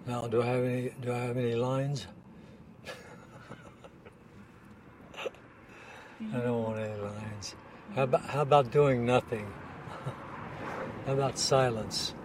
Now, do I have any lines? I don't want any lines. How about doing nothing? How about silence?